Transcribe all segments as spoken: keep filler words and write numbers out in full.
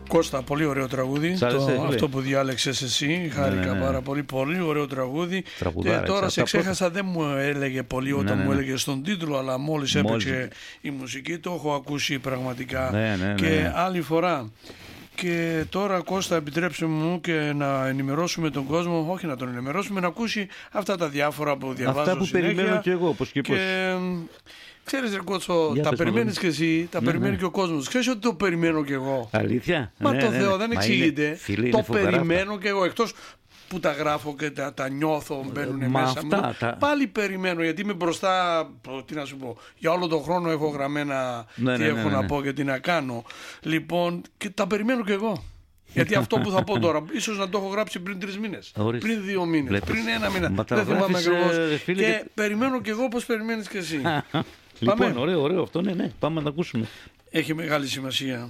Κώστα, πολύ ωραίο τραγούδι. Το, αυτό που διάλεξες εσύ. Χάρηκα ναι, ναι, ναι. πάρα πολύ. Πολύ ωραίο τραγούδι. Και τώρα σε ξέχασα, δεν μου έλεγε πολύ όταν ναι, ναι. μου έλεγε στον τίτλο, αλλά μόλις έπαιξε μόλις... η μουσική, το έχω ακούσει πραγματικά ναι, ναι, ναι. και άλλη φορά. Και τώρα, Κώστα, επιτρέψτε μου και να ενημερώσουμε τον κόσμο, όχι να τον ενημερώσουμε, να ακούσει αυτά τα διάφορα που διαβάζω αυτά που συνέχεια. Περιμένω και εγώ, πώς και πώς. Και, ξέρεις ρε Κότσο, για τα περιμένεις και εσύ, τα ναι, περιμένει ναι. και ο κόσμος. Ξέρεις ότι το περιμένω και εγώ. Αλήθεια. Μα ναι, το ναι, Θεό ναι. δεν εξηγείται. Είναι, το περιμένω και εγώ. Εκτός που τα γράφω και τα, τα νιώθω, μπαίνουν μέσα αυτά, μου. Τα... Πάλι περιμένω, γιατί είμαι μπροστά, τι να σου πω, για όλο τον χρόνο έχω γραμμένα ναι, τι ναι, έχω ναι, ναι, ναι. να πω και τι να κάνω. Λοιπόν, και τα περιμένω και εγώ. Γιατί αυτό που θα πω τώρα, ίσως να το έχω γράψει πριν τρεις μήνες, Ορίστε. πριν δύο μήνες, Βλέπεις. πριν ένα μήνα. Μα δεν θυμάμαι ακριβώς. Ε, και, και περιμένω και εγώ όπως περιμένεις και εσύ. Λοιπόν, πάμε. ωραίο, ωραίο αυτό, ναι, ναι. Πάμε να τα ακούσουμε. Έχει μεγάλη σημασία.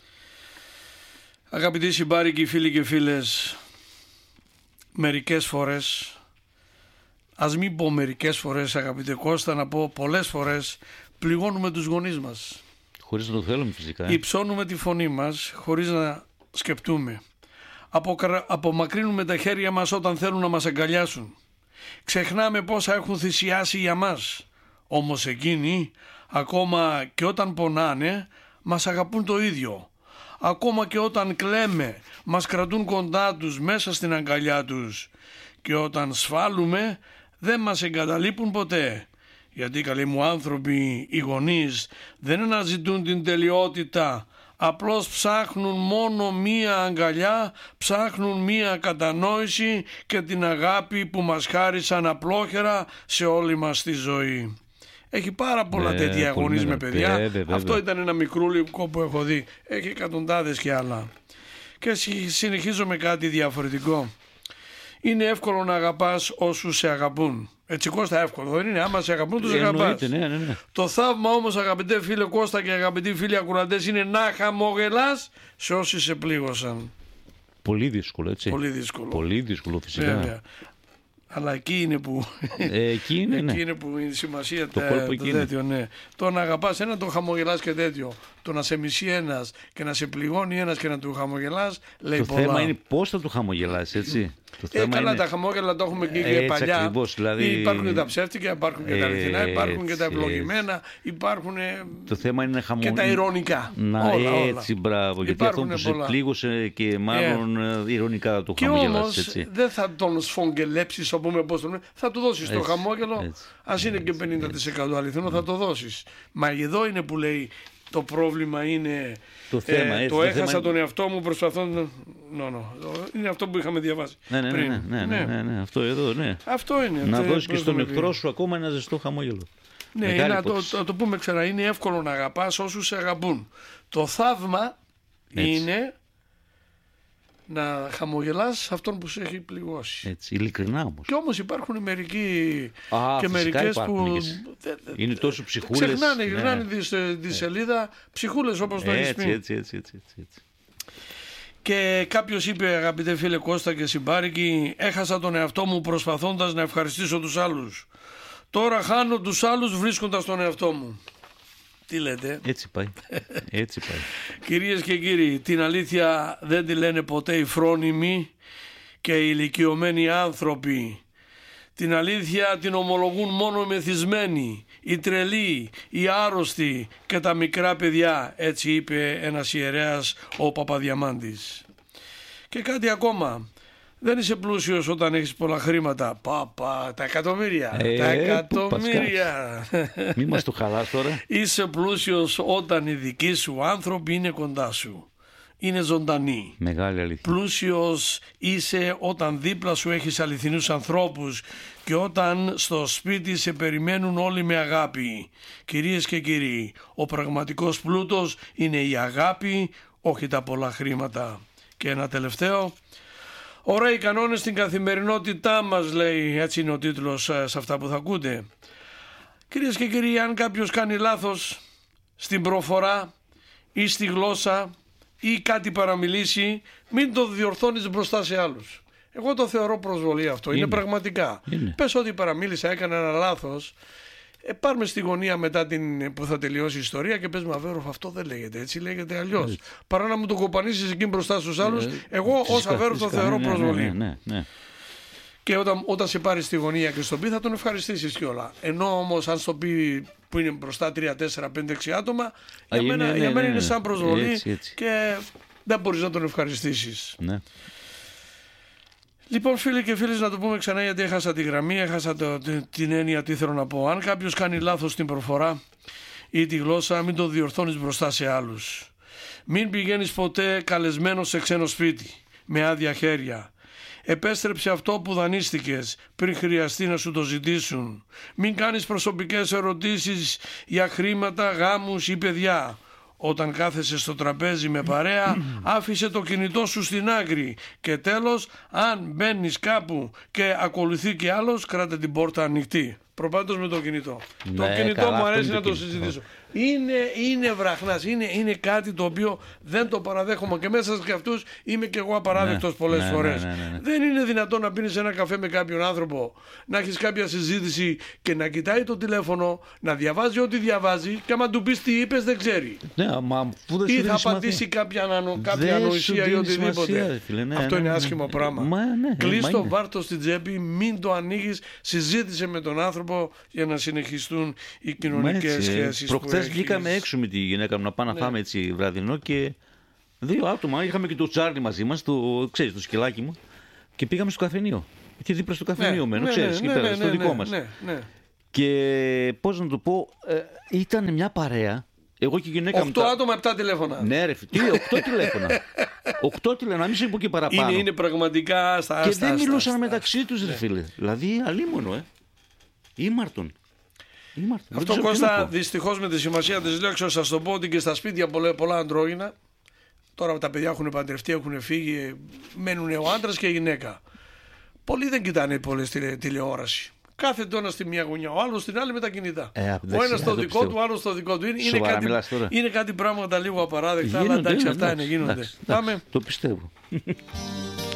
Αγαπητοί συμπάρικοι, φίλοι και φίλες, μερικές φορές, ας μην πω μερικές φορές αγαπητέ Κώστα, να πω πολλές φορές, πληγώνουμε τους γονείς μας. Χωρίς να το θέλουμε φυσικά. Ε. Υψώνουμε τη φωνή μας χωρίς να σκεπτούμε. Αποκρα... Απομακρύνουμε τα χέρια μας όταν θέλουν να μας αγκαλιάσουν. Ξεχνάμε πόσα έχουν θυσιάσει για μας. Όμως εκείνοι, ακόμα και όταν πονάνε, μας αγαπούν το ίδιο. Ακόμα και όταν κλαίμε, μας κρατούν κοντά τους μέσα στην αγκαλιά τους. Και όταν σφάλουμε, δεν μας εγκαταλείπουν ποτέ. Γιατί καλοί μου άνθρωποι, οι γονείς δεν αναζητούν την τελειότητα, απλώς ψάχνουν μόνο μία αγκαλιά, ψάχνουν μία κατανόηση και την αγάπη που μας χάρισαν απλόχερα σε όλη μας τη ζωή. Έχει πάρα πολλά ναι, τέτοια γονείς με παιδιά. Βέβαια, βέβαια. Αυτό ήταν ένα μικρούλικο που έχω δει. Έχει εκατοντάδες και άλλα. Και συνεχίζω με κάτι διαφορετικό. Είναι εύκολο να αγαπάς όσους σε αγαπούν. Έτσι Κώστα, εύκολο δεν είναι? Άμα σε αγαπούν τους αγαπάς. Ναι, ναι, ναι. Το θαύμα όμως αγαπητέ φίλε Κώστα και αγαπητοί φίλοι ακροατές είναι να χαμογελάς σε όσοι σε πλήγωσαν. Πολύ δύσκολο, έτσι. Πολύ δύσκολο. Πολύ δύσκολο φυσικά. Βέβαια. Αλλά εκεί είναι που, ε, εκεί είναι, εκεί ναι. είναι που είναι η σημασία το, τε, το τέτοιο, ναι. Το να αγαπάς ένα, τον χαμογελάς και τέτοιο. Το να σε μισεί ένας και να σε πληγώνει ένας και να του χαμογελάς, λέει το πολλά. Το θέμα είναι πώς θα του χαμογελάσεις, έτσι. Το ε, θέμα καλά, είναι... τα χαμόγελα τα έχουμε και, έτσι, και παλιά. Ακριβώς, δηλαδή... Υπάρχουν και τα ψεύτικα, υπάρχουν και τα αληθινά, υπάρχουν και τα ευλογημένα, υπάρχουν το θέμα είναι να χαμο... και τα ειρωνικά. Να, όλα, έτσι, όλα. μπράβο. Γιατί αυτό που σε πλήγωσε και μάλλον yeah. ειρωνικά θα του χαμογελάσεις. Και όμως δεν θα τον σφογγελέψεις, θα πούμε πώς το λέμε, θα του δώσεις το χαμόγελο. Ας είναι και πενήντα τοις εκατό αληθινό, θα το δώσεις. Μα εδώ είναι που λέει. Το πρόβλημα είναι το, θέμα, ε, έτσι, το, το έχασα θέμα... τον εαυτό μου προσπαθώντας no, no. Είναι αυτό που είχαμε διαβάσει ναι, ναι, πριν. Ναι, ναι, ναι, ναι, ναι, αυτό εδώ, ναι. Αυτό είναι. Να δώσεις και στον εχθρό σου ακόμα ένα ζεστό χαμόγελο. Ναι, να το, το, το πούμε ξανά, είναι εύκολο να αγαπάς όσους σε αγαπούν. Το θαύμα έτσι. Είναι να χαμογελάς αυτόν που σε έχει πληγώσει. Έτσι, ειλικρινά όμως. Και όμως υπάρχουν μερικοί Α, και μερικές που και... είναι τόσο ψυχούλες. Ξεχνάνε, γυρνάνε ναι. τη, τη σελίδα ψυχούλες όπως το έχεις πει. Έτσι, έτσι, έτσι, έτσι. Και κάποιος είπε, αγαπητέ φίλε Κώστα και συμπάρικοι, έχασα τον εαυτό μου προσπαθώντας να ευχαριστήσω τους άλλους. Τώρα χάνω τους άλλους βρίσκοντας τον εαυτό μου. Τι λέτε? Έτσι πάει. Έτσι πάει. Κυρίες και κύριοι, την αλήθεια δεν τη λένε ποτέ οι φρόνιμοι και οι ηλικιωμένοι άνθρωποι. Την αλήθεια την ομολογούν μόνο οι μεθυσμένοι, οι τρελοί, οι άρρωστοι και τα μικρά παιδιά. Έτσι είπε ένας ιερέας, ο Παπαδιαμάντης. Και κάτι ακόμα. Δεν είσαι πλούσιος όταν έχεις πολλά χρήματα. Παπα, τα εκατομμύρια. Ε, τα εκατομμύρια. Μη μας το χαλάς τώρα. Είσαι πλούσιος όταν οι δικοί σου άνθρωποι είναι κοντά σου. Είναι ζωντανοί. Μεγάλη αλήθεια. Πλούσιος είσαι όταν δίπλα σου έχεις αληθινούς ανθρώπους και όταν στο σπίτι σε περιμένουν όλοι με αγάπη. Κυρίες και κύριοι, ο πραγματικός πλούτος είναι η αγάπη, όχι τα πολλά χρήματα. Και ένα τελευταίο. Ωραίοι κανόνες στην καθημερινότητά μας, λέει, έτσι είναι ο τίτλος σε αυτά που θα ακούτε. Κυρίες και κύριοι, αν κάποιος κάνει λάθος στην προφορά ή στη γλώσσα ή κάτι παραμιλήσει, μην το διορθώνεις μπροστά σε άλλους. Εγώ το θεωρώ προσβολή αυτό, είναι, είναι πραγματικά. Είναι. Πες ότι παραμίλησα, έκανα ένα λάθος Ε, πάρουμε στη γωνία μετά την, που θα τελειώσει η ιστορία και πες Αβέροφ, αυτό δεν λέγεται έτσι, λέγεται αλλιώς. Παρά να μου το κοπανίσεις εκεί μπροστά στους άλλους, εγώ ως Αβέροφ το θεωρώ ναι, προσβολή. Ναι, ναι, ναι. Και όταν, όταν σε πάρει στη γωνία και στον πει, θα τον ευχαριστήσεις κιόλα. Ενώ όμως, αν στο πει που είναι μπροστά τρία, τέσσερα, πέντε, έξι άτομα, Α, για μένα, ναι, ναι, για μένα ναι, είναι σαν προσβολή έτσι, έτσι. Και δεν μπορείς να τον ευχαριστήσεις. Ναι. Λοιπόν, φίλοι και φίλες, να το πούμε ξανά, γιατί έχασα τη γραμμή, έχασα το, την έννοια τι θέλω να πω. Αν κάποιος κάνει λάθος στην προφορά ή τη γλώσσα, μην το διορθώνεις μπροστά σε άλλους. Μην πηγαίνεις ποτέ καλεσμένος σε ξένο σπίτι με άδεια χέρια. Επέστρεψε αυτό που δανείστηκες πριν χρειαστεί να σου το ζητήσουν. Μην κάνεις προσωπικές ερωτήσεις για χρήματα, γάμους ή παιδιά. Όταν κάθεσαι στο τραπέζι με παρέα, άφησε το κινητό σου στην άκρη. Και τέλος, αν μπαίνεις κάπου και ακολουθεί και άλλος, κράτε την πόρτα ανοιχτή. Προπάντως με το κινητό. Ναι, το κινητό καλά, μου αρέσει να το συζητήσω. Είναι, είναι βραχνάς, είναι, είναι κάτι το οποίο δεν το παραδέχομαι και μέσα σε αυτούς είμαι και εγώ απαράδεκτος ναι, πολλές ναι, φορές. Ναι, ναι, ναι, ναι. Δεν είναι δυνατόν να πίνεις ένα καφέ με κάποιον άνθρωπο, να έχεις κάποια συζήτηση και να κοιτάει το τηλέφωνο, να διαβάζει ό,τι διαβάζει και άμα του πεις τι είπες δεν ξέρει. Ναι, μα, ή θα απαντήσει κάποια, ανο, κάποια ανοησία ή οτιδήποτε. Φίλε, ναι, αυτό ναι, είναι ναι, άσχημο ναι, πράγμα. Μα, ναι, Κλείς το, βάρτο στην τσέπη, μην το ανοίγεις, συζήτησε με τον άνθρωπο για να συνεχιστούν οι κοινωνικές σχέσεις. Χθες βγήκαμε έξω με τη γυναίκα μου να πάμε να φάμε έτσι βραδινό και δύο άτομα. Είχαμε και το Τσάρλι μαζί μας, το, ξέρεις, το σκυλάκι μου, και πήγαμε στο καφενείο. Και δίπλα στο καφενείο μένω, ναι, ξέρεις, ναι, εκεί πέρα, ναι, στο ναι, δικό μας. Ναι, ναι. Και πώς να το πω, ε, ήταν μια παρέα. Εγώ και η γυναίκα μου. Οκτώ άτομα, επτά τηλέφωνα. Ναι, ρε, τι, οκτώ τηλέφωνα. Οκτώ τηλέφωνα, να μην σου πω και παραπάνω. Είναι, είναι πραγματικά στα άστα. Και δεν μιλούσαν μεταξύ τους, ρε φίλε. Δηλαδή, αλίμονο, ε. Ήμαρτον. Αυτό, Κώστα, δυστυχώς με τη σημασία της λέξης, σας το πω ότι και στα σπίτια πολλά, πολλά αντρόγυνα. Τώρα τα παιδιά έχουν παντρευτεί, έχουν φύγει, μένουν ο άντρας και η γυναίκα. Πολλοί δεν κοιτάνε πολλές τηλε, τηλεόραση. Κάθεται ο ένας στη μία γωνιά, ο άλλος στην άλλη με τα κινητά. Ε, ο ένας στο δικό του, ο άλλος στο δικό του. Είναι, είναι, κάτι, είναι κάτι πράγματα λίγο απαράδεκτα, γίνονται, αλλά εντάξει, αυτά είναι, γίνονται. Εντάξει, εντάξει, το πιστεύω.